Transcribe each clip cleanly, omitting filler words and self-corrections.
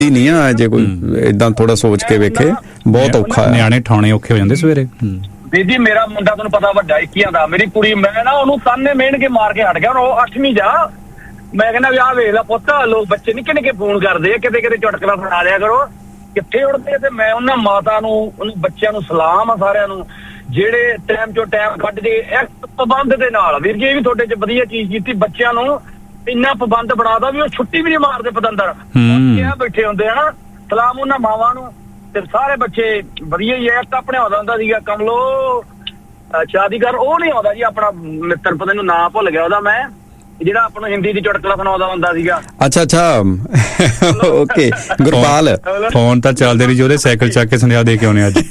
ਨਹੀਂ ਆ ਜੇ ਕੋਈ ਏਦਾਂ ਥੋੜਾ ਸੋਚ ਕੇ ਵੇਖੇ, ਬਹੁਤ ਔਖਾ ਹੈ। ਨਿਆਣੇ ਠਾਣੇ ਔਖੇ ਹੋ ਜਾਂਦੇ ਸਵੇਰੇ। ਦੀਦੀ ਮੇਰਾ ਮੁੰਡਾ ਤੁਹਾਨੂੰ ਪਤਾ ਵੱਡਾ 21 ਦਾ, ਮੇਰੀ ਕੁੜੀ ਮੈਂ ਨਾ ਉਹਨੂੰ ਤਾਨੇ ਮਿਹਣ ਕੇ ਮਾਰ ਕੇ ਹਟ ਗਿਆ। ਉਹ 8ਵੀਂ ਜਾ, ਮੈਂ ਕਹਿੰਦਾ ਵੀ ਆਹ ਵੇਖ ਲੈ ਪੁੱਤ, ਲੋਕ ਬੱਚੇ ਨਿੱਕੇ ਨਿੱਕੇ ਫੋਨ ਕਰਦੇ ਆ, ਕਿਤੇ ਕਿਤੇ ਚੁਟਕਲਾ ਸੁਣਾ ਲਿਆ ਕਰੋ, ਕਿੱਥੇ ਉੜਦੇ। ਤੇ ਮੈਂ ਉਹਨਾਂ ਮਾਤਾ ਨੂੰ, ਉਹਨਾਂ ਬੱਚਿਆਂ ਨੂੰ ਸਲਾਮ ਆ ਸਾਰਿਆਂ ਨੂੰ ਜਿਹੜੇ ਟਾਈਮ ਚੋਂ ਟਾਈਮ ਕੱਢ ਕੇ ਇੱਕ ਪਾਬੰਦ ਦੇ ਨਾਲ। ਵੀਰ ਜੀ ਇਹ ਵੀ ਤੁਹਾਡੇ 'ਚ ਵਧੀਆ ਚੀਜ਼ ਕੀਤੀ, ਬੱਚਿਆਂ ਨੂੰ ਇੰਨਾ ਪਾਬੰਦ ਬਣਾਦਾ ਵੀ ਉਹ ਛੁੱਟੀ ਵੀ ਨਹੀਂ ਮਾਰਦੇ ਪਤੰਦਰ, ਬੈਠੇ ਹੁੰਦੇ ਹਨਾ। ਸਲਾਮ ਉਹਨਾਂ ਮਾਵਾਂ ਨੂੰ। ਤੇ ਸਾਰੇ ਬੱਚੇ ਵਧੀਆ ਹੀ ਹੈ। ਇੱਕ ਆਪਣੇ ਆਉਂਦਾ ਹੁੰਦਾ ਸੀਗਾ ਕਮਲੋ ਸ਼ਾਦੀਗਰ, ਉਹ ਨਹੀਂ ਆਉਂਦਾ ਜੀ ਆਪਣਾ ਮਿੱਤਰ, ਪਤਾ ਨੂੰ ਨਾਂ ਭੁੱਲ ਗਿਆ ਉਹਦਾ, ਮੈਂ ਜਿਹੜਾ ਆਪਾਂ ਨੂੰ ਹਿੰਦੀ ਦੀ ਚੁਟਕਲਾ ਸੁਣਾਉਂਦਾ ਹੁੰਦਾ ਸੀਗਾ। ਅੱਛਾ ਓਕੇ, ਗੁਰਪਾਲ। ਫੋਨ ਤਾਂ ਚੱਲਦੇ ਨਹੀਂ, ਉਹਦੇ ਸਾਈਕਲ ਚੱਕ ਕੇ ਸੁਨੇਹਾ ਦੇ ਕੇ ਆਉਣੇ ਅੱਜ।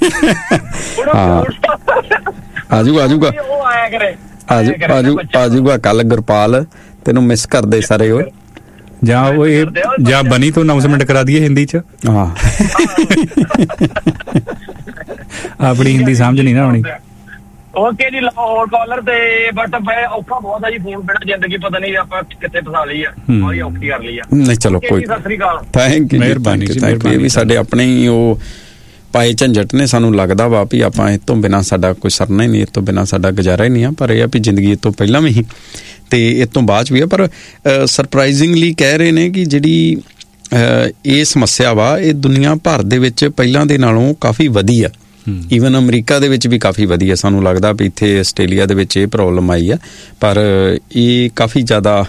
ਆਜੂਗਾ ਉਹ ਆਇਆ ਕਰੇ, ਆਜੂਗਾ ਕੱਲ। ਗੁਰਪਾਲ ਤੈਨੂੰ ਮਿਸ ਕਰਦੇ ਸਾਰੇ ਉਹ। ਜਾਂ ਬਣੀ ਤੋਂ ਅਨਾਉਂਸਮੈਂਟ ਕਰਾ ਦਈਏ ਹਿੰਦੀ ਚ। ਹਾਂ ਆਪਣੀ ਹਿੰਦੀ ਸਮਝ ਨਹੀਂ ਨਾ ਆਉਣੀ। ਓਕੇ ਜੀ, ਲਾਹੌਰ ਕਾਲਰ ਤੇ ਬਟ ਮੈਂ ਔਖਾ ਬਹੁਤ ਆ ਜੀ ਫੋਨ ਬਿਨਾਂ, ਜ਼ਿੰਦਗੀ ਪਤਾ ਨਹੀਂ ਆਪਾਂ ਕਿੱਥੇ ਫਸਾ ਲਈ ਆ, ਬੜੀ ਔਖੀ ਕਰ ਲਈ ਆ। ਨਹੀਂ ਚਲੋ ਕੋਈ, ਸਤਿ ਸ੍ਰੀ ਅਕਾਲ, ਥੈਂਕ ਯੂ, ਮਿਹਰਬਾਨੀ। ਇਹ ਵੀ ਸਾਡੇ ਆਪਣੇ ਹੀ ਉਹ ਪਾਏ ਝੰਜਟ ਨੇ। ਸਾਨੂੰ ਲੱਗਦਾ ਵਾ ਵੀ ਆਪਾਂ ਇਹ ਤੋਂ ਬਿਨਾਂ ਸਾਡਾ ਕੋਈ ਸਰਨਾ ਹੀ ਨਹੀਂ, ਇਹ ਤੋਂ ਬਿਨਾਂ ਸਾਡਾ ਗੁਜ਼ਾਰਾ ਹੀ ਨਹੀਂ ਆ। ਪਰ ਇਹ ਆ ਵੀ ਜ਼ਿੰਦਗੀ ਇਹ ਤੋਂ ਪਹਿਲਾਂ ਵੀ ਹੀ ਤੇ ਇਹ ਤੋਂ ਬਾਅਦ 'ਚ ਵੀ ਆ। ਪਰ ਸਰਪ੍ਰਾਈਜ਼ਿੰਗਲੀ ਕਹਿ ਰਹੇ ਨੇ ਕਿ ਜਿਹੜੀ ਇਹ ਸਮੱਸਿਆ ਵਾ ਇਹ ਦੁਨੀਆ ਭਰ ਦੇ ਵਿੱਚ ਪਹਿਲਾਂ ਦੇ ਨਾਲੋਂ ਕਾਫੀ ਵਧੀ ਆ। ਈਵਨ ਅਮਰੀਕਾ ਦੇ ਵਿੱਚ ਵੀ ਕਾਫੀ ਵਧੀਆ। ਸਾਨੂੰ ਲੱਗਦਾ ਵੀ ਇੱਥੇ ਆਸਟ੍ਰੇਲੀਆ ਦੇ ਵਿੱਚ ਇਹ ਪ੍ਰੋਬਲਮ ਆਈ ਆ, ਪਰ ਇਹ ਕਾਫੀ ਜ਼ਿਆਦਾ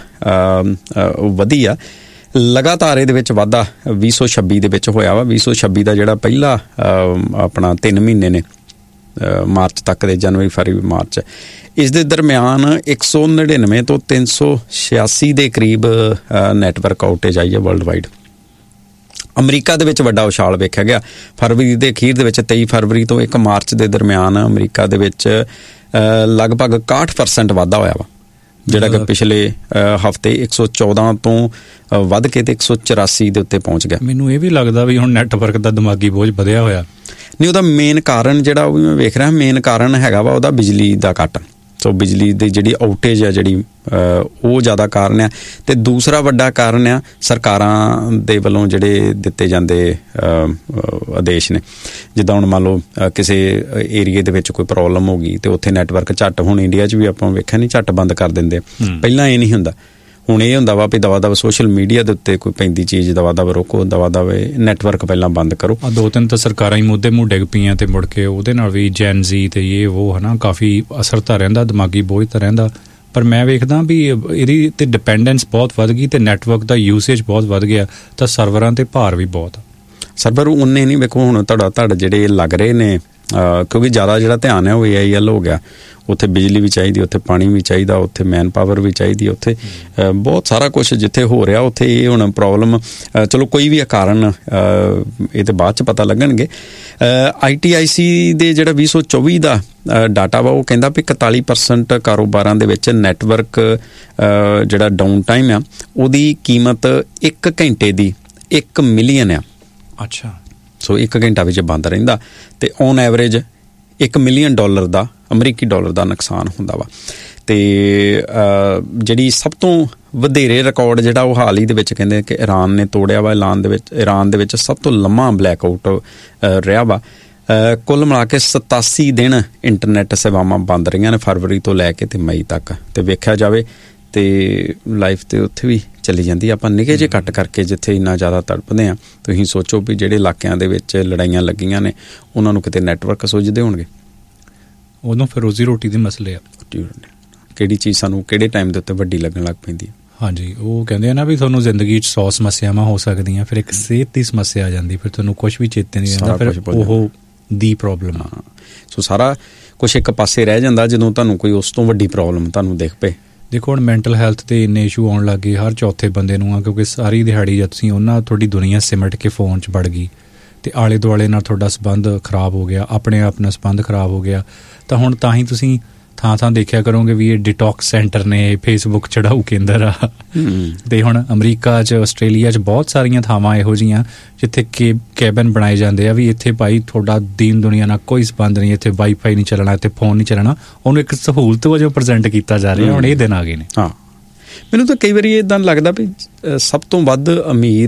ਵਧੀ ਆ। ਲਗਾਤਾਰ ਇਹਦੇ ਵਿੱਚ ਵਾਧਾ 2026 ਦੇ ਵਿੱਚ ਹੋਇਆ ਵਾ। 2026 ਦਾ ਜਿਹੜਾ ਪਹਿਲਾ ਆਪਣਾ 3 ਮਹੀਨੇ ਨੇ, ਮਾਰਚ ਤੱਕ ਦੇ, ਜਨਵਰੀ ਫਰਵਰੀ ਮਾਰਚ, ਇਸ ਦੇ ਦਰਮਿਆਨ 199 ਤੋਂ 386 ਦੇ ਕਰੀਬ ਨੈਟਵਰਕ ਆਊਟੇਜ ਆਈ ਹੈ ਵਰਲਡ ਵਾਈਡ। ਅਮਰੀਕਾ ਦੇ ਵਿੱਚ ਵੱਡਾ ਉਛਾਲ ਵੇਖਿਆ ਗਿਆ ਫਰਵਰੀ ਦੇ ਅਖੀਰ ਦੇ ਵਿੱਚ। 23 ਫਰਵਰੀ ਤੋਂ 1 ਮਾਰਚ ਦੇ ਦਰਮਿਆਨ ਅਮਰੀਕਾ ਦੇ ਵਿੱਚ ਲਗਭਗ 61% ਵਾਧਾ ਹੋਇਆ ਵਾ, ਜਿਹੜਾ ਕਿ ਪਿਛਲੇ ਹਫ਼ਤੇ 114 ਤੋਂ ਵੱਧ ਕੇ ਤੇ 184 ਦੇ ਉੱਤੇ ਪਹੁੰਚ ਗਿਆ। ਮੈਨੂੰ ਇਹ ਵੀ ਲੱਗਦਾ ਵੀ ਹੁਣ ਨੈਟਵਰਕ ਦਾ ਦਿਮਾਗੀ ਬੋਝ ਵਧਿਆ ਹੋਇਆ। ਨਹੀਂ, ਉਹਦਾ ਮੇਨ ਕਾਰਨ ਜਿਹੜਾ ਉਹ ਵੀ ਮੈਂ ਵੇਖ ਰਿਹਾ, ਮੇਨ ਕਾਰਨ ਹੈਗਾ ਵਾ ਉਹਦਾ ਬਿਜਲੀ ਦਾ ਕੱਟ। ਸੋ ਬਿਜਲੀ ਦੀ ਜਿਹੜੀ ਆਊਟੇਜ ਆ ਜਿਹੜੀ ਉਹ ਜ਼ਿਆਦਾ ਕਾਰਨ ਆ। ਤੇ ਦੂਸਰਾ ਵੱਡਾ ਕਾਰਨ ਆ ਸਰਕਾਰਾਂ ਦੇ ਵੱਲੋਂ ਜਿਹੜੇ ਦਿੱਤੇ ਜਾਂਦੇ ਆਦੇਸ਼ ਨੇ। ਜਿੱਦਾਂ ਹੁਣ ਮੰਨ ਲਓ ਕਿਸੇ ਏਰੀਏ ਦੇ ਵਿੱਚ ਕੋਈ ਪ੍ਰੋਬਲਮ ਹੋ ਗਈ ਤੇ ਉੱਥੇ ਨੈਟਵਰਕ ਝੱਟ, ਹੁਣ ਇੰਡੀਆ 'ਚ ਵੀ ਆਪਾਂ ਵੇਖਿਆ ਨਹੀਂ, ਝੱਟ ਬੰਦ ਕਰ ਦਿੰਦੇ। ਪਹਿਲਾਂ ਇਹ ਨਹੀਂ ਹੁੰਦਾ, ਹੁਣ ਇਹ ਹੁੰਦਾ ਵਾ ਵੀ ਦਵਾ ਦਵਾ ਸੋਸ਼ਲ ਮੀਡੀਆ ਦੇ ਉੱਤੇ ਕੋਈ ਪੈਂਦੀ ਚੀਜ਼ ਦਵਾ ਦਵਾ ਰੋਕੋ, ਦਵਾ ਦਵੇ ਨੈਟਵਰਕ ਪਹਿਲਾਂ ਬੰਦ ਕਰੋ। 2-3 ਤਾਂ ਸਰਕਾਰਾਂ ਹੀ ਮੁੱਦੇ ਮੂੰਹ ਡਿੱਗ ਪਈਆਂ ਤੇ ਮੁੜ ਕੇ ਉਹਦੇ ਨਾਲ ਵੀ ਜੈਨਜ਼ੀ ਤੇ ਇਹ ਉਹ ਹਨਾ ਕਾਫੀ ਅਸਰ ਤਾਂ ਰਹਿੰਦਾ, ਦਿਮਾਗੀ ਬੋਝ ਤਾਂ ਰਹਿੰਦਾ। ਪਰ ਮੈਂ ਵੇਖਦਾ ਵੀ ਇਹਦੀ ਤੇ ਡਿਪੈਂਡੈਂਸ ਬਹੁਤ ਵੱਧ ਗਈ ਤੇ ਨੈਟਵਰਕ ਦਾ ਯੂਸੇਜ ਬਹੁਤ ਵੱਧ ਗਿਆ, ਤਾਂ ਸਰਵਰਾਂ ਤੇ ਭਾਰ ਵੀ ਬਹੁਤ ਆ। ਸਰਵਰ ਉਨੇ ਨਹੀਂ, ਵੇਖੋ ਹੁਣ ਤੁਹਾਡੇ ਜਿਹੜੇ ਲੱਗ ਰਹੇ ਨੇ, ਕਿਉਂਕਿ ਜ਼ਿਆਦਾ ਜਿਹੜਾ ਧਿਆਨ ਹੈ ਉਹ AIL ਹੋ ਗਿਆ। ਉੱਥੇ ਬਿਜਲੀ ਵੀ ਚਾਹੀਦੀ, ਉੱਥੇ ਪਾਣੀ ਵੀ ਚਾਹੀਦਾ, ਉੱਥੇ ਮੈਨ ਪਾਵਰ ਵੀ ਚਾਹੀਦੀ, ਉੱਥੇ ਬਹੁਤ ਸਾਰਾ ਕੁਛ ਜਿੱਥੇ ਹੋ ਰਿਹਾ ਉੱਥੇ ਇਹ ਹੁਣ ਪ੍ਰੋਬਲਮ। ਚਲੋ ਕੋਈ ਵੀ ਕਾਰਨ ਇਹ ਤੇ ਬਾਅਦ 'ਚ ਪਤਾ ਲੱਗਣਗੇ। ITIC ਦੇ ਜਿਹੜਾ 2024 ਦਾ ਡਾਟਾ ਵਾ ਉਹ ਕਹਿੰਦਾ ਵੀ 41% ਕਾਰੋਬਾਰਾਂ ਦੇ ਵਿੱਚ ਨੈਟਵਰਕ ਜਿਹੜਾ ਡਾਊਨ ਟਾਈਮ ਆ ਉਹਦੀ ਕੀਮਤ 1 ਘੰਟੇ ਦੀ 1 ਮਿਲੀਅਨ ਆ। ਅੱਛਾ, ਸੋ 1 ਘੰਟਾ ਵਿੱਚ ਬੰਦ ਰਹਿੰਦਾ ਤੇ ਔਨ ਐਵਰੇਜ $1 ਮਿਲੀਅਨ ਦਾ ਅਮਰੀਕੀ ਡਾਲਰ ਦਾ ਨੁਕਸਾਨ ਹੁੰਦਾ ਵਾ। ਤੇ ਜਿਹੜੀ ਸਭ ਤੋਂ ਵਧੇਰੇ ਰਿਕਾਰਡ ਜਿਹੜਾ ਉਹ ਹਾਲ ਹੀ ਦੇ ਵਿੱਚ ਕਹਿੰਦੇ ਕਿ ਈਰਾਨ ਨੇ ਤੋੜਿਆ ਵਾ। ਈਰਾਨ ਦੇ ਵਿੱਚ ਸਭ ਤੋਂ ਲੰਮਾ ਬਲੈਕ ਆਊਟ ਰਿਹਾ ਵਾ। ਕੁੱਲ ਮਿਲਾ ਕੇ 87 ਦਿਨ ਇੰਟਰਨੈਟ ਸੇਵਾਵਾਂ ਬੰਦ ਰਹੀਆਂ ਨੇ ਫਰਵਰੀ ਤੋਂ ਲੈ ਕੇ ਤੇ ਮਈ ਤੱਕ। ਤੇ ਵੇਖਿਆ ਜਾਵੇ ਤੇ ਲਾਈਫ ਤੇ ਉੱਥੇ ਵੀ ਚਲੀ ਜਾਂਦੀ। ਆਪਾਂ ਨਿੱਕੇ ਜਿਹੇ ਕੱਟ ਕਰਕੇ ਜਿੱਥੇ ਇੰਨਾ ਜ਼ਿਆਦਾ ਤੜਪਦੇ ਆ, ਤੁਸੀਂ ਸੋਚੋ ਵੀ ਜਿਹੜੇ ਇਲਾਕਿਆਂ ਦੇ ਵਿੱਚ ਲੜਾਈਆਂ ਲੱਗੀਆਂ ਨੇ ਉਹਨਾਂ ਨੂੰ ਕਿਤੇ ਨੈਟਵਰਕ ਸੁੱਝਦੇ ਹੋਣਗੇ। ਉਦੋਂ ਫਿਰ ਰੋਜ਼ੀ ਰੋਟੀ ਦੇ ਮਸਲੇ ਆ, ਕਿਹੜੀ ਚੀਜ਼ ਸਾਨੂੰ ਕਿਹੜੇ ਟਾਈਮ ਦੇ ਉੱਤੇ ਵੱਡੀ ਲੱਗਣ ਲੱਗ ਪੈਂਦੀ ਹੈ। ਹਾਂਜੀ, ਉਹ ਕਹਿੰਦੇ ਆ ਨਾ ਵੀ ਤੁਹਾਨੂੰ ਜ਼ਿੰਦਗੀ 'ਚ 100 ਸਮੱਸਿਆਵਾਂ ਹੋ ਸਕਦੀਆਂ, ਫਿਰ ਇੱਕ ਸਿਹਤ ਦੀ ਸਮੱਸਿਆ ਆ ਜਾਂਦੀ, ਫਿਰ ਤੁਹਾਨੂੰ ਕੁਛ ਵੀ ਚੇਤੇ ਨਹੀਂ ਰਹਿੰਦਾ, ਫਿਰ ਉਹ ਦੀ ਪ੍ਰੋਬਲਮ ਆ। ਸੋ ਸਾਰਾ ਕੁਛ ਇੱਕ ਪਾਸੇ ਰਹਿ ਜਾਂਦਾ ਜਦੋਂ ਤੁਹਾਨੂੰ ਕੋਈ ਉਸ ਤੋਂ ਵੱਡੀ ਪ੍ਰੋਬਲਮ ਤੁਹਾਨੂੰ ਦਿਖ ਪਏ। ਦੇਖੋ ਹੁਣ ਮੈਂਟਲ ਹੈਲਥ ਤੇ ਇੰਨੇ ਇਸ਼ੂ ਆਉਣ ਲੱਗ ਗਏ ਹਰ ਚੌਥੇ ਬੰਦੇ ਨੂੰ ਆ, ਕਿਉਂਕਿ ਸਾਰੀ ਦਿਹਾੜੀ ਜਦ ਤੁਸੀਂ ਉਹਨਾਂ ਤੁਹਾਡੀ ਦੁਨੀਆ ਸਿਮਟ ਕੇ ਫੋਨ 'ਚ ਵੜ ਗਈ ਤੇ ਆਲੇ ਦੁਆਲੇ ਨਾਲ ਤੁਹਾਡਾ ਸੰਬੰਧ ਖਰਾਬ ਹੋ ਗਿਆ, ਆਪਣੇ ਆਪ ਨਾਲ ਸੰਬੰਧ ਖਰਾਬ ਹੋ ਗਿਆ। ਤਾਂ ਹੁਣ ਤਾਂ ਹੀ ਤੁਸੀਂ ਥਾਂ ਦੇਖਿਆ ਕਰੋਗੇ ਵੀ ਇਹ ਡਿਟੌਕਸ ਸੈਂਟਰ ਨੇ, ਫੇਸਬੁੱਕ ਚੜਾਊ ਕੇਂਦਰ ਆ। ਤੇ ਹੁਣ ਅਮਰੀਕਾ 'ਚ, ਆਸਟ੍ਰੇਲੀਆ 'ਚ ਬਹੁਤ ਸਾਰੀਆਂ ਥਾਵਾਂ ਇਹੋ ਜਿਹੀਆਂ ਜਿੱਥੇ ਕੈਬਨ ਬਣਾਏ ਜਾਂਦੇ ਆ ਵੀ ਇੱਥੇ ਭਾਈ ਤੁਹਾਡਾ ਦੀਨ ਦੁਨੀਆ ਨਾਲ ਕੋਈ ਸੰਬੰਧ ਨਹੀਂ, ਇੱਥੇ ਵਾਈਫਾਈ ਨਹੀਂ ਚੱਲਣਾ, ਇੱਥੇ ਫੋਨ ਨਹੀਂ ਚੱਲਣਾ। ਉਹਨੂੰ ਇੱਕ ਸਹੂਲਤ ਵਜੋਂ ਪ੍ਰੈਜ਼ੈਂਟ ਕੀਤਾ ਜਾ ਰਿਹਾ। ਹੁਣ ਇਹ ਦਿਨ ਆ ਗਏ ਨੇ। ਹਾਂ, ਮੈਨੂੰ ਤਾਂ ਕਈ ਵਾਰੀ ਇੱਦਾਂ ਲੱਗਦਾ ਵੀ ਸਭ ਤੋਂ ਵੱਧ ਅਮੀਰ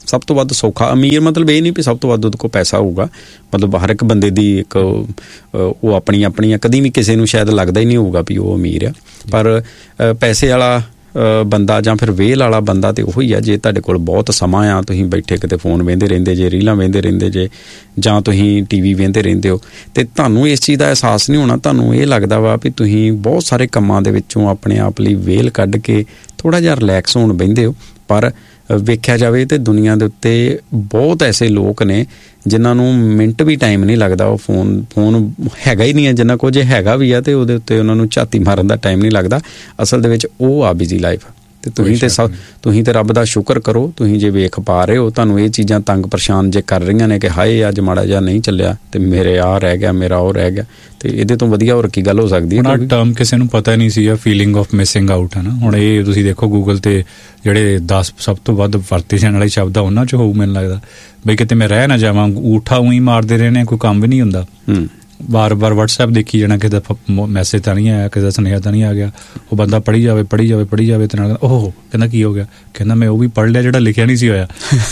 ਸਭ ਤੋਂ ਵੱਧ ਸੌਖਾ। ਅਮੀਰ ਮਤਲਬ ਇਹ ਨਹੀਂ ਵੀ ਸਭ ਤੋਂ ਵੱਧ ਉਹਦੇ ਕੋਲ ਪੈਸਾ ਹੋਊਗਾ, ਮਤਲਬ ਹਰ ਇੱਕ ਬੰਦੇ ਦੀ ਇੱਕ ਉਹ ਆਪਣੀ ਕਦੀ ਵੀ ਕਿਸੇ ਨੂੰ ਸ਼ਾਇਦ ਲੱਗਦਾ ਹੀ ਨਹੀਂ ਹੋਊਗਾ ਵੀ ਉਹ ਅਮੀਰ ਆ, ਪਰ ਪੈਸੇ ਵਾਲਾ ਬੰਦਾ ਜਾਂ ਫਿਰ ਵੇਲ ਵਾਲਾ ਬੰਦਾ ਤੇ ਉਹੀ ਆ ਜੇ ਤੁਹਾਡੇ ਕੋਲ ਬਹੁਤ ਸਮਾਂ ਆ, ਤੁਸੀਂ ਬੈਠੇ ਕਿਤੇ ਫੋਨ ਵੇਂਦੇ ਰਹਿੰਦੇ ਜੇ, ਰੀਲਾਂ ਵੇਂਦੇ ਰਹਿੰਦੇ ਜੇ, ਜਾਂ ਤੁਸੀਂ ਟੀਵੀ ਵੇਂਦੇ ਰਹਿੰਦੇ ਹੋ, ਤੇ ਤੁਹਾਨੂੰ ਇਸ ਚੀਜ਼ ਦਾ ਅਹਿਸਾਸ ਨਹੀਂ ਹੋਣਾ। ਤੁਹਾਨੂੰ ਇਹ ਲੱਗਦਾ ਵਾ ਵੀ ਤੁਸੀਂ ਬਹੁਤ ਸਾਰੇ ਕੰਮਾਂ ਦੇ ਵਿੱਚੋਂ ਆਪਣੇ ਆਪ ਲਈ ਵੇਲ ਕੱਢ ਕੇ ਥੋੜ੍ਹਾ ਜਿਹਾ ਰਿਲੈਕਸ ਹੋਣ ਬਹਿੰਦੇ ਹੋ। ਪਰ ਵੇਖਿਆ ਜਾਵੇ ਤੇ ਦੁਨੀਆ ਦੇ ਉੱਤੇ ਬਹੁਤ ਐਸੇ ਲੋਕ ਨੇ ਜਿਨ੍ਹਾਂ ਨੂੰ ਮਿੰਟ ਵੀ ਟਾਈਮ ਨਹੀਂ ਲੱਗਦਾ, ਉਹ ਫੋਨ ਹੈਗਾ ਹੀ ਨਹੀਂ ਹੈ, ਜਿੰਨਾ ਕੁਝ ਹੈਗਾ ਵੀ ਆ ਤੇ ਉਹਦੇ ਉੱਤੇ ਉਹਨਾਂ ਨੂੰ ਝਾਤੀ ਮਾਰਨ ਦਾ ਟਾਈਮ ਨਹੀਂ ਲੱਗਦਾ। ਅਸਲ ਦੇ ਵਿੱਚ ਉਹ ਆ ਬਿਜ਼ੀ ਲਾਈਫ। ਤੇ ਤੁਸੀਂ ਤੇ ਰੱਬ ਦਾ ਸ਼ੁਕਰ ਕਰੋ, ਤੁਸੀਂ ਜੇ ਵੇਖ ਪਾ ਰਹੇ ਹੋ, ਤੁਹਾਨੂੰ ਇਹ ਚੀਜ਼ਾਂ ਤੰਗ ਪਰੇਸ਼ਾਨ ਜੇ ਕਰ ਰਹੀਆਂ ਨੇ ਕਿ ਹਾਏ ਅੱਜ ਮਾੜਾ ਜਿਹਾ ਨਹੀਂ ਚੱਲਿਆ ਤੇ ਮੇਰੇ ਆਹ ਰਹਿ ਗਿਆ, ਮੇਰਾ ਉਹ ਰਹਿ ਗਿਆ, ਤੇ ਇਹਦੇ ਤੋਂ ਵਧੀਆ ਹੋਰ ਕੀ ਗੱਲ ਹੋ ਸਕਦੀ ਹੈ। ਹੁਣ ਟਰਮ ਕਿਸੇ ਨੂੰ ਪਤਾ ਨਹੀਂ ਸੀ, ਫੀਲਿੰਗ ਆਫ ਮਿਸਿੰਗ ਆਊਟ ਹੈ ਨਾ। ਹੁਣ ਇਹ ਤੁਸੀਂ ਦੇਖੋ ਗੂਗਲ ਤੇ ਜਿਹੜੇ 10 ਸਭ ਤੋਂ ਵੱਧ ਵਰਤੇ ਜਾਣ ਵਾਲੇ ਸ਼ਬਦ ਆ ਉਹਨਾਂ 'ਚ ਹੋਊ ਮੈਨੂੰ ਲੱਗਦਾ, ਬਈ ਕਿਤੇ ਮੈਂ ਰਹਿ ਨਾ ਜਾਵਾਂ। ਊਠਾ ਉਹੀ ਮਾਰਦੇ ਰਹਿਣੇ, ਕੋਈ ਕੰਮ ਵੀ ਨਹੀਂ ਹੁੰਦਾ। ਵਾਰ-ਵਾਰ WhatsApp ਦੇਖੀ ਜਾਣਾ, ਕਿਸੇ ਦਾ ਮੈਸੇਜ ਤਾਂ ਨਹੀਂ ਆਇਆ, ਕਿਸੇ ਦਾ ਸੁਨੇਹਾ ਤਾਂ ਨਹੀਂ ਆ ਗਿਆ, ਉਹ ਬੰਦਾ ਪੜ੍ਹੀ ਜਾਵੇ ਤੇ ਨਾਲ ਉਹ ਕਹਿੰਦਾ ਕੀ ਹੋ ਗਿਆ, ਕਹਿੰਦਾ ਮੈਂ ਉਹ ਵੀ ਪੜ੍ਹ ਲਿਆ ਜਿਹੜਾ ਲਿਖਿਆ ਨਹੀਂ ਸੀ ਹੋਇਆ।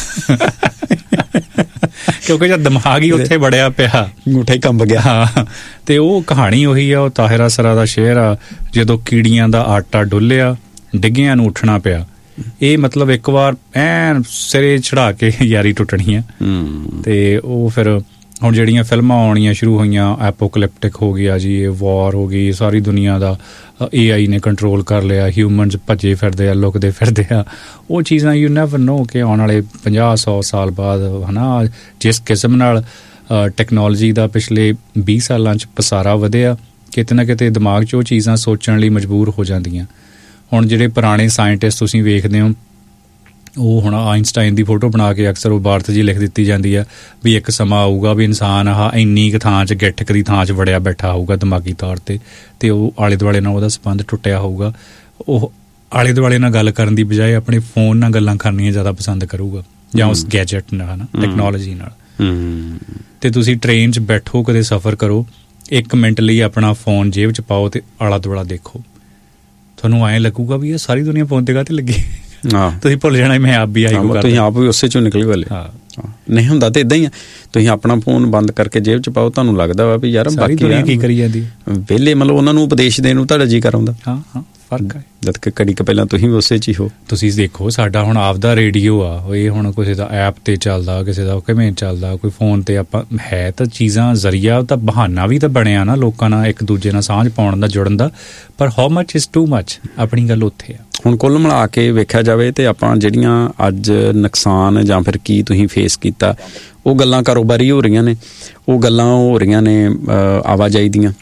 ਕਿਉਂਕਿ ਜਦ ਦਿਮਾਗ ਹੀ ਉੱਥੇ ਵੜਿਆ ਪਿਆ, ਅੰਗੂਠਾ ਹੀ ਕੰਬ ਗਿਆ। ਹਾਂ, ਤੇ ਉਹ ਕਹਾਣੀ ਉਹੀ ਆ, ਉਹ ਤਾਹਿਰਾ ਸਰਾ ਦਾ ਸ਼ੇਰ ਆ, ਜਦੋਂ ਕੀੜੀਆਂ ਦਾ ਆਟਾ ਡੁੱਲਿਆ ਡਿੱਗਿਆਂ ਨੂੰ ਉੱਠਣਾ ਪਿਆ। ਇਹ ਮਤਲਬ ਇੱਕ ਵਾਰ ਐਨ ਸਿਰੇ ਚੜਾ ਕੇ ਯਾਰੀ ਟੁੱਟਣੀ ਆ। ਤੇ ਉਹ ਫਿਰ ਹੁਣ ਜਿਹੜੀਆਂ ਫਿਲਮਾਂ ਆਉਣੀਆਂ ਸ਼ੁਰੂ ਹੋਈਆਂ, ਐਪੋਕਲਿਪਟਿਕ ਹੋ ਗਿਆ ਜੀ, ਇਹ ਵਾਰ ਹੋ ਗਈ, ਸਾਰੀ ਦੁਨੀਆ ਦਾ AI ਨੇ ਕੰਟਰੋਲ ਕਰ ਲਿਆ, ਹਿਊਮਨਸ ਭੱਜੇ ਫਿਰਦੇ ਆ, ਲੁਕਦੇ ਫਿਰਦੇ ਆ। ਉਹ ਚੀਜ਼ਾਂ ਯੂ ਨੈਵਰ ਨੋ ਕਿ ਆਉਣ ਵਾਲੇ 50-100 ਸਾਲ ਬਾਅਦ ਹੈ ਨਾ, ਜਿਸ ਕਿਸਮ ਨਾਲ ਟੈਕਨੋਲੋਜੀ ਦਾ ਪਿਛਲੇ 20 ਸਾਲਾਂ 'ਚ ਪਸਾਰਾ ਵਧਿਆ, ਕਿਤੇ ਨਾ ਕਿਤੇ ਦਿਮਾਗ 'ਚ ਉਹ ਚੀਜ਼ਾਂ ਸੋਚਣ ਲਈ ਮਜਬੂਰ ਹੋ ਜਾਂਦੀਆਂ। ਹੁਣ ਜਿਹੜੇ ਪੁਰਾਣੇ ਸਾਇੰਟਿਸਟ ਤੁਸੀਂ ਵੇਖਦੇ ਹੋ, ਉਹ ਹੁਣ ਆਇਨਸਟਾਈਨ ਦੀ ਫੋਟੋ ਬਣਾ ਕੇ ਅਕਸਰ ਉਹ ਬਾਰਤ ਜੀ ਲਿਖ ਦਿੱਤੀ ਜਾਂਦੀ ਆ ਵੀ ਇੱਕ ਸਮਾਂ ਆਊਗਾ ਵੀ ਇਨਸਾਨ ਇੰਨੀ ਕੁ ਥਾਂ 'ਚ ਗਿੱਠਕ ਦੀ ਥਾਂ 'ਚ ਵੜਿਆ ਬੈਠਾ ਹੋਊਗਾ ਦਿਮਾਗੀ ਤੌਰ 'ਤੇ, ਤੇ ਉਹ ਆਲੇ ਦੁਆਲੇ ਨਾਲ ਉਹਦਾ ਸੰਬੰਧ ਟੁੱਟਿਆ ਹੋਊਗਾ। ਉਹ ਆਲੇ ਦੁਆਲੇ ਨਾਲ ਗੱਲ ਕਰਨ ਦੀ ਬਜਾਏ ਆਪਣੇ ਫੋਨ ਨਾਲ ਗੱਲਾਂ ਕਰਨੀਆਂ ਜ਼ਿਆਦਾ ਪਸੰਦ ਕਰੂਗਾ, ਜਾਂ ਉਸ ਗੈਜਟ ਨਾਲ, ਨਾ ਟੈਕਨੋਲੋਜੀ ਨਾਲ। ਤੇ ਤੁਸੀਂ ਟ੍ਰੇਨ 'ਚ ਬੈਠੋ, ਕਦੇ ਸਫ਼ਰ ਕਰੋ, 1 ਮਿੰਟ ਲਈ ਆਪਣਾ ਫੋਨ ਜੇਬ 'ਚ ਪਾਓ ਤੇ ਆਲਾ ਦੁਆਲਾ ਦੇਖੋ, ਤੁਹਾਨੂੰ ਐਂ ਲੱਗੂਗਾ ਵੀ ਇਹ ਸਾਰੀ ਦੁਨੀਆ ਫੋਨ ਤੇ ਕਾਹਤੇ ਲੱਗੀ। ਤੁਸੀਂ ਭੁੱਲ ਜਾਣਾ ਮੈਂ ਆਪ ਵੀ ਤੁਸੀਂ ਆਪ ਵੀ ਉਸੇ ਚੋਂ ਨਿਕਲੇ ਵਾਲੇ। ਨਹੀਂ ਹੁੰਦਾ ਤੇ ਇਦਾਂ ਹੀ ਆ, ਤੁਸੀਂ ਆਪਣਾ ਫੋਨ ਬੰਦ ਕਰਕੇ ਜੇਬ 'ਚ ਪਾਓ, ਤੁਹਾਨੂੰ ਲੱਗਦਾ ਵਾ ਵੀ ਯਾਰ ਬਾਕੀ ਕੀ ਕਰੀ ਜਾਂਦੀ ਵਿਹਲੇ, ਮਤਲਬ ਉਹਨਾਂ ਨੂੰ ਉਪਦੇਸ਼ ਦੇਣ ਨੂੰ ਤੁਹਾਡਾ ਜੀ ਕਰ ਆਉਂਦਾ। ਹਾਂ ਫਰਕ ਹੈ, ਜਦ ਕਿ ਘੜੀ ਕੁ ਪਹਿਲਾਂ ਤੁਸੀਂ ਵੀ ਉਸੇ 'ਚ ਹੀ ਹੋ। ਤੁਸੀਂ ਦੇਖੋ ਸਾਡਾ ਹੁਣ ਆਪਦਾ ਰੇਡੀਓ ਆ, ਇਹ ਹੁਣ ਕਿਸੇ ਦਾ ਐਪ ਤੇ ਚੱਲਦਾ, ਕਿਸੇ ਦਾ ਕਿਵੇਂ ਚੱਲਦਾ, ਕੋਈ ਫੋਨ ਤੇ ਆਪਾਂ ਹੈ ਤਾਂ ਚੀਜ਼ਾਂ ਜ਼ਰੀਆ ਤਾਂ ਬਹਾਨਾ ਵੀ ਤਾਂ ਬਣਿਆ ਨਾ ਲੋਕਾਂ ਨਾਲ ਇੱਕ ਦੂਜੇ ਨਾਲ ਸਾਂਝ ਪਾਉਣ ਦਾ, ਜੁੜਨ ਦਾ, ਪਰ how much is too much, ਆਪਣੀ ਗੱਲ ਉੱਥੇ ਆ। ਹੁਣ ਕੁੱਲ ਮਿਲਾ ਕੇ ਵੇਖਿਆ ਜਾਵੇ ਤੇ ਆਪਾਂ ਜਿਹੜੀਆਂ ਅੱਜ ਨੁਕਸਾਨ ਜਾਂ ਫਿਰ ਕੀ ਤੁਸੀਂ ਫੇਸ ਕੀਤਾ, ਉਹ ਗੱਲਾਂ ਕਾਰੋਬਾਰੀ ਹੋ ਰਹੀਆਂ ਨੇ, ਉਹ ਗੱਲਾਂ ਹੋ ਰਹੀਆਂ ਨੇ ਆਵਾਜਾਈ ਦੀਆਂ,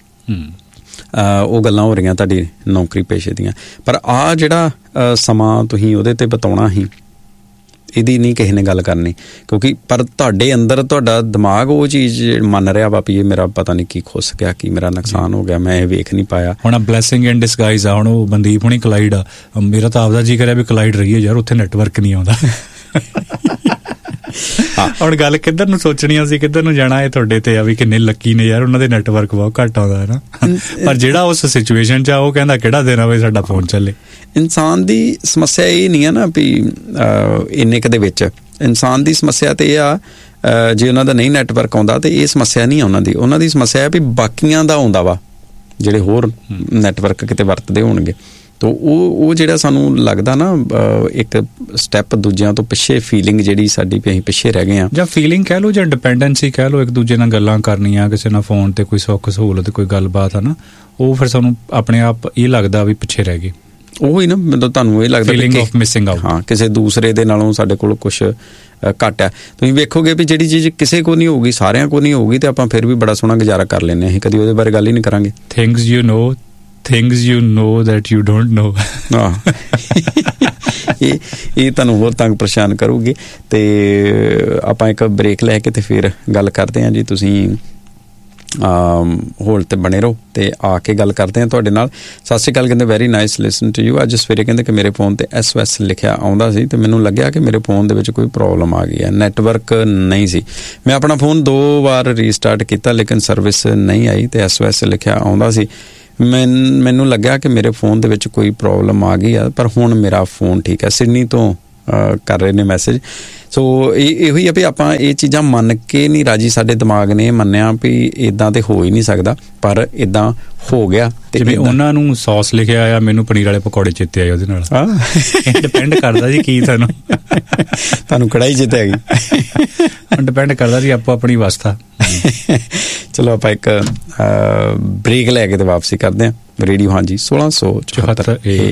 ਉਹ ਗੱਲਾਂ ਹੋ ਰਹੀਆਂ ਤੁਹਾਡੀ ਨੌਕਰੀ ਪੇਸ਼ੇ ਦੀਆਂ। ਪਰ ਆਹ ਜਿਹੜਾ ਸਮਾਂ ਤੁਸੀਂ ਉਹਦੇ ਤੇ ਬਿਤਾਉਣਾ ਸੀ, ਇਹਦੀ ਨਹੀਂ ਕਿਸੇ ਨੇ ਗੱਲ ਕਰਨੀ, ਕਿਉਂਕਿ ਪਰ ਤੁਹਾਡੇ ਅੰਦਰ ਤੁਹਾਡਾ ਦਿਮਾਗ ਉਹ ਚੀਜ਼ ਮੰਨ ਰਿਹਾ ਵਾ ਵੀ ਇਹ ਮੇਰਾ ਪਤਾ ਨਹੀਂ ਕੀ ਖੁੱਸ ਗਿਆ, ਕੀ ਮੇਰਾ ਨੁਕਸਾਨ ਹੋ ਗਿਆ, ਮੈਂ ਇਹ ਵੇਖ ਨਹੀਂ ਪਾਇਆ। ਹੁਣ ਬਲੈਸਿੰਗ ਇਨ ਡਿਸਗਾਈਜ਼ ਆ। ਹੁਣ ਉਹ ਮਨਦੀਪ ਹੁਣੀ ਕਲਾਈਡ ਆ, ਮੇਰਾ ਤਾਂ ਆਪਦਾ ਜੀ ਕਰਿਆ ਵੀ ਕਲਾਈਡ ਰਹੀਏ ਯਾਰ, ਉੱਥੇ ਨੈਟਵਰਕ ਨਹੀਂ ਆਉਂਦਾ। ਹੁਣ ਗੱਲ ਕਿੱਧਰ ਨੂੰ ਸੋਚਣੀ ਸੀ, ਕਿੱਧਰ ਨੂੰ ਜਾਣਾ, ਇਹ ਤੁਹਾਡੇ ਤੇ ਆ ਵੀ ਕਿੰਨੇ ਲੱਕੀ ਨੇ ਯਾਰ, ਉਹਨਾਂ ਦੇ ਨੈਟਵਰਕ ਬਹੁਤ ਘੱਟ ਆਉਂਦਾ ਹੈ ਨਾ। ਪਰ ਜਿਹੜਾ ਉਸ ਸਿਚੁਏਸ਼ਨ 'ਚ ਆ, ਉਹ ਕਹਿੰਦਾ ਕਿਹੜਾ ਦਿਨ ਆਵੇ ਸਾਡਾ ਫੋਨ ਚੱਲੇ। ਇਨਸਾਨ ਦੀ ਸਮੱਸਿਆ ਇਹ ਨਹੀਂ ਆ ਨਾ ਵੀ ਇੰਨੇ ਕੁ ਦੇ ਵਿੱਚ, ਇਨਸਾਨ ਦੀ ਸਮੱਸਿਆ ਤੇ ਇਹ ਆ ਜੇ ਉਹਨਾਂ ਦਾ ਨਹੀਂ ਨੈਟਵਰਕ ਆਉਂਦਾ ਤੇ ਇਹ ਸਮੱਸਿਆ ਨਹੀਂ ਉਹਨਾਂ ਦੀ ਸਮੱਸਿਆ ਹੈ ਵੀ ਬਾਕੀਆਂ ਦਾ ਆਉਂਦਾ ਵਾ, ਜਿਹੜੇ ਹੋਰ ਨੈਟਵਰਕ ਕਿਤੇ ਵਰਤਦੇ ਹੋਣਗੇ। ਤਾਂ ਉਹ ਜਿਹੜਾ ਸਾਨੂੰ ਲੱਗਦਾ ਨਾ ਇੱਕ ਸਟੈਪ ਦੂਜਿਆਂ ਤੋਂ ਪਿੱਛੇ, ਫੀਲਿੰਗ ਜਿਹੜੀ ਸਾਡੀ ਵੀ ਅਸੀਂ ਪਿੱਛੇ ਰਹਿ ਗਏ ਹਾਂ, ਜਾਂ ਫੀਲਿੰਗ ਕਹਿ ਲਓ ਜਾਂ ਡਿਪੈਂਡੈਂਸੀ ਕਹਿ ਲਓ, ਇੱਕ ਦੂਜੇ ਨਾਲ ਗੱਲਾਂ ਕਰਨੀਆਂ, ਕਿਸੇ ਨਾਲ ਫੋਨ ਤੇ ਕੋਈ ਸੁੱਖ ਸਹੂਲਤ ਕੋਈ ਗੱਲਬਾਤ ਹੈ ਨਾ, ਉਹ ਫਿਰ ਸਾਨੂੰ ਆਪਣੇ ਆਪ ਇਹ ਲੱਗਦਾ ਵੀ ਪਿੱਛੇ ਰਹਿ ਗਏ। ਉਹੀ ਨਾ, ਮਤਲਬ ਤੁਹਾਨੂੰ ਇਹ ਲੱਗਦਾ ਫੀਲਿੰਗ ਆਫ ਮਿਸਿੰਗ ਆਊਟ। ਹਾਂ, ਕਿਸੇ ਦੂਸਰੇ ਦੇ ਨਾਲੋਂ ਸਾਡੇ ਕੋਲ ਕੁਛ ਘੱਟ ਹੈ। ਤੁਸੀਂ ਵੇਖੋਗੇ ਵੀ ਜਿਹੜੀ ਚੀਜ਼ ਕਿਸੇ ਕੋਲ ਨਹੀਂ ਹੋਊਗੀ, ਸਾਰਿਆਂ ਕੋਲ ਨਹੀਂ ਹੋਊਗੀ, ਤੇ ਆਪਾਂ ਫਿਰ ਵੀ ਬੜਾ ਸੋਹਣਾ ਗੁਜ਼ਾਰਾ ਕਰ ਲੈਂਦੇ ਹਾਂ, ਅਸੀਂ ਕਦੀ ਉਹਦੇ ਬਾਰੇ ਗੱਲ ਹੀ ਨਹੀਂ ਕਰਾਂਗੇ। Things you know that you don't know। ਇਹ ਤੁਹਾਨੂੰ ਹੋਰ ਤੰਗ ਪਰੇਸ਼ਾਨ ਕਰੂਗੀ। ਤੇ ਆਪਾਂ ਇੱਕ ਬ੍ਰੇਕ ਲੈ ਕੇ ਤੇ ਫਿਰ ਗੱਲ ਕਰਦੇ ਹਾਂ ਜੀ। ਤੁਸੀਂ ਹੋਲਡ ਤੇ ਬਣੇ ਰਹੋ ਤੇ ਆ ਕੇ ਗੱਲ ਕਰਦੇ ਹਾਂ ਤੁਹਾਡੇ ਨਾਲ। ਸਤਿ ਸ਼੍ਰੀ ਅਕਾਲ, ਕਹਿੰਦੇ very nice listen to you. ਅੱਜ ਸਵੇਰੇ ਕਹਿੰਦੇ ਕਿ ਮੇਰੇ ਫੋਨ ਤੇ SOS ਲਿਖਿਆ ਆਉਂਦਾ ਸੀ ਤੇ ਮੈਨੂੰ ਲੱਗਿਆ ਕਿ ਮੇਰੇ ਫੋਨ ਦੇ ਵਿੱਚ ਕੋਈ ਪ੍ਰੋਬਲਮ ਆ ਗਈ ਹੈ, ਨੈਟਵਰਕ ਨਹੀਂ ਸੀ। ਮੈਂ ਆਪਣਾ ਫੋਨ 2 ਵਾਰ ਰੀਸਟਾਰਟ ਕੀਤਾ ਲੇਕਿਨ ਸਰਵਿਸ ਨਹੀਂ ਆਈ ਤੇ SOS ਲਿਖਿਆ ਆਉਂਦਾ ਸੀ। ਮੈਨੂੰ ਲੱਗਿਆ ਕਿ ਮੇਰੇ ਫੋਨ ਦੇ ਵਿੱਚ ਕੋਈ ਪ੍ਰੋਬਲਮ ਆ ਗਈ ਆ, ਪਰ ਹੁਣ ਮੇਰਾ ਫੋਨ ਠੀਕ ਹੈ। ਸਿਡਨੀ ਤੋਂ ਕਰ ਰਹੇ ਨੇ ਮੈਸੇਜ। ਸੋ ਇਹੋ ਹੀ ਆ ਵੀ ਆਪਾਂ ਇਹ ਚੀਜ਼ਾਂ ਮੰਨ ਕੇ ਨਹੀਂ ਰਾਜੀ, ਸਾਡੇ ਦਿਮਾਗ ਨੇ ਮੰਨਿਆ ਵੀ ਇੱਦਾਂ ਤੇ ਹੋ ਹੀ ਨਹੀਂ ਸਕਦਾ, ਪਰ ਇੱਦਾਂ ਹੋ ਗਿਆ। ਤੇ ਜਿਵੇਂ ਉਹਨਾਂ ਨੂੰ ਸੌਸ ਲਿਖਿਆ ਆ, ਮੈਨੂੰ ਪਨੀਰ ਵਾਲੇ ਪਕੌੜੇ ਚੇਤੇ ਆਏ ਉਹਦੇ ਨਾਲ। ਡਿਪੈਂਡ ਕਰਦਾ ਜੀ ਕੀ ਤੁਹਾਨੂੰ ਕੜਾਈ ਚੇਤੇ ਆ ਗਈ, ਡਿਪੈਂਡ ਕਰਦਾ ਜੀ ਆਪੋ ਆਪਣੀ ਅਵਸਥਾ। ਚਲੋ ਆਪਾਂ ਇੱਕ ਬ੍ਰੇਕ ਲੈ ਕੇ ਤੇ ਵਾਪਸੀ ਕਰਦੇ ਹਾਂ। ਰੇਡੀਓ ਹਾਂਜੀ 1674